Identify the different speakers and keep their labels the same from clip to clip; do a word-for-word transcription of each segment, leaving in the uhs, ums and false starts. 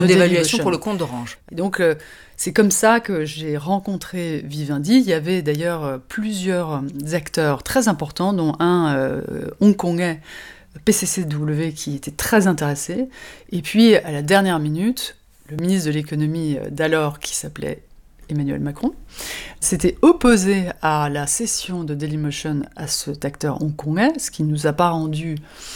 Speaker 1: d'évaluation pour le compte d'Orange.
Speaker 2: Et donc, euh, c'est comme ça que j'ai rencontré Vivendi. Il y avait d'ailleurs euh, plusieurs acteurs très importants, dont un euh, hongkongais, P C C W, qui était très intéressé. Et puis, à la dernière minute, le ministre de l'économie d'alors, qui s'appelait Emmanuel Macron, s'était opposé à la cession de Dailymotion à cet acteur hongkongais, ce qui ne nous a pas rendu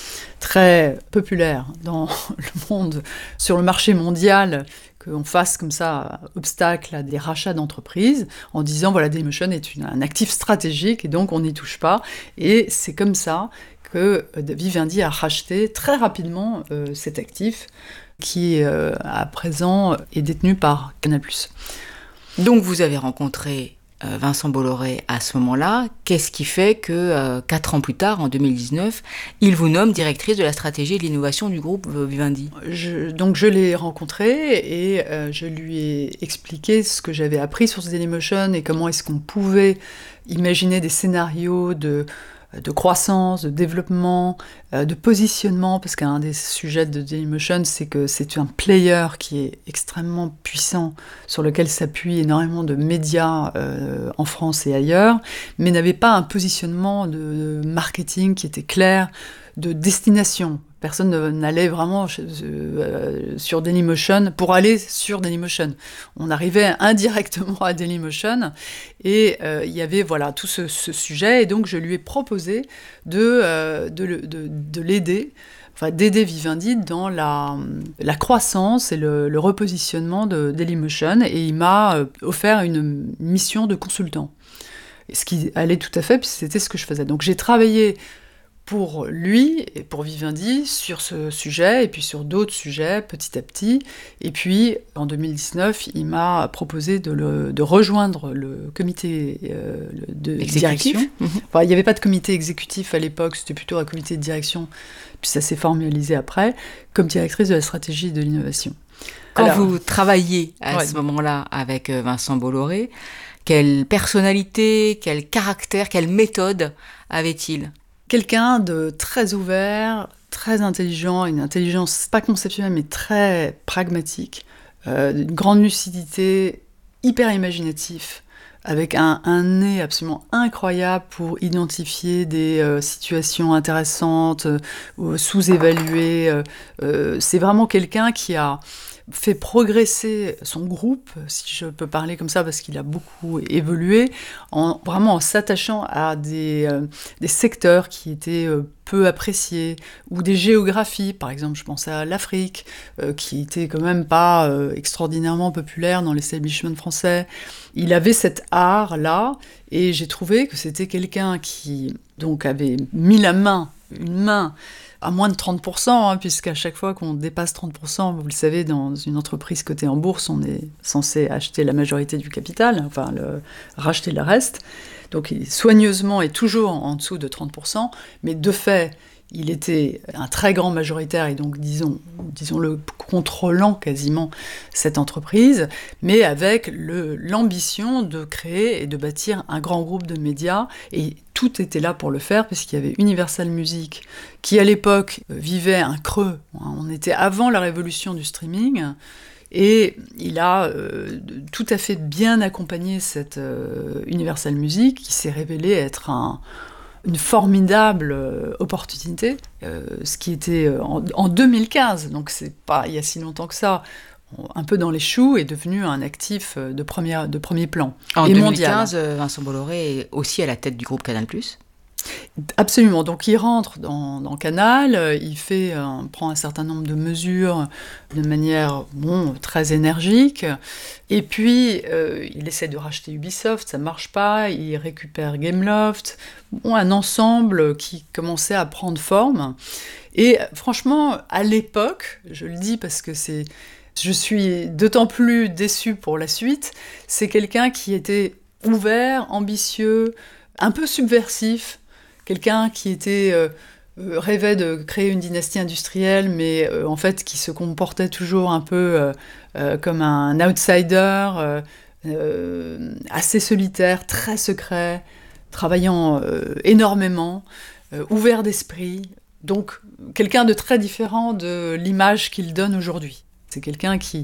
Speaker 2: très populaire dans le monde, sur le marché mondial, qu'on fasse comme ça obstacle à des rachats d'entreprises, en disant, voilà, Dailymotion est une, un actif stratégique, et donc on n'y touche pas. Et c'est comme ça que Vivendi a racheté très rapidement euh, cet actif, qui euh, à présent est détenu par Canal+.
Speaker 1: Donc vous avez rencontré euh, Vincent Bolloré à ce moment-là. Qu'est-ce qui fait que, euh, quatre ans plus tard, en deux mille dix-neuf, il vous nomme directrice de la stratégie et de l'innovation du groupe euh, Vivendi ?
Speaker 2: je, Donc je l'ai rencontré et euh, je lui ai expliqué ce que j'avais appris sur Dailymotion et comment est-ce qu'on pouvait imaginer des scénarios de... de croissance, de développement, euh, de positionnement, parce qu'un des sujets de Dailymotion, c'est que c'est un player qui est extrêmement puissant, sur lequel s'appuient énormément de médias euh, en France et ailleurs, mais n'avait pas un positionnement de, de marketing qui était clair, de destination. Personne n'allait vraiment euh, sur Dailymotion pour aller sur Dailymotion. On arrivait indirectement à Dailymotion et euh, il y avait voilà, tout ce, ce sujet. Et donc, je lui ai proposé de, euh, de, de, de l'aider, enfin, d'aider Vivendi dans la, la croissance et le, le repositionnement de Dailymotion. Et il m'a offert une mission de consultant. Ce qui allait tout à fait, puis c'était ce que je faisais. Donc, j'ai travaillé pour lui et pour Vivendi sur ce sujet et puis sur d'autres sujets petit à petit. Et puis en deux mille dix-neuf, il m'a proposé de, le, de rejoindre le comité euh, de
Speaker 1: exécutif.
Speaker 2: direction. Mmh. Enfin, il n'y avait pas de comité exécutif à l'époque, c'était plutôt un comité de direction, puis ça s'est formalisé après, comme directrice de la stratégie de l'innovation.
Speaker 1: Quand
Speaker 2: Alors,
Speaker 1: vous travaillez à
Speaker 2: ouais.
Speaker 1: ce moment-là avec Vincent Bolloré, quelle personnalité, quel caractère, quelle méthode avait-il ?
Speaker 2: Quelqu'un de très ouvert, très intelligent, une intelligence pas conceptuelle mais très pragmatique, euh, une grande lucidité, hyper imaginatif, avec un, un nez absolument incroyable pour identifier des euh, situations intéressantes, euh, sous-évaluées. Euh, euh, c'est vraiment quelqu'un qui a fait progresser son groupe, si je peux parler comme ça, parce qu'il a beaucoup évolué, en, vraiment en s'attachant à des, euh, des secteurs qui étaient euh, peu appréciés, ou des géographies, par exemple, je pense à l'Afrique, euh, qui était quand même pas euh, extraordinairement populaire dans l'establishment français. Il avait cet art-là, et j'ai trouvé que c'était quelqu'un qui donc avait mis la main, une main, à moins de trente pour cent, hein, puisqu'à chaque fois qu'on dépasse trente pour cent, vous le savez, dans une entreprise cotée en bourse, on est censé acheter la majorité du capital, enfin le, racheter le reste. Donc il, soigneusement est toujours en dessous de trente pour cent, mais de fait, il était un très grand majoritaire et donc, disons, disons-le, contrôlant quasiment cette entreprise, mais avec le, l'ambition de créer et de bâtir un grand groupe de médias. Et tout était là pour le faire, puisqu'il y avait Universal Music, qui à l'époque vivait un creux. On était avant la révolution du streaming. Et il a euh, tout à fait bien accompagné cette euh, Universal Music, qui s'est révélée être un... une formidable euh, opportunité, euh, ce qui était euh, en, en deux mille quinze, donc c'est pas il y a si longtemps que ça, un peu dans les choux, est devenu un actif de, première, de premier plan.
Speaker 1: En
Speaker 2: et
Speaker 1: deux mille
Speaker 2: mondial.
Speaker 1: quinze, Vincent Bolloré est aussi à la tête du groupe Canal+.
Speaker 2: Absolument, donc il rentre dans, dans Canal, il fait, euh, prend un certain nombre de mesures de manière bon, très énergique, et puis euh, il essaie de racheter Ubisoft, ça marche pas, il récupère Gameloft, bon, un ensemble qui commençait à prendre forme, et franchement, à l'époque, je le dis parce que c'est, je suis d'autant plus déçue pour la suite, c'est quelqu'un qui était ouvert, ambitieux, un peu subversif, quelqu'un qui était, euh, rêvait de créer une dynastie industrielle, mais euh, en fait qui se comportait toujours un peu euh, euh, comme un outsider, euh, euh, assez solitaire, très secret, travaillant euh, énormément, euh, ouvert d'esprit. Donc quelqu'un de très différent de l'image qu'il donne aujourd'hui. C'est quelqu'un qui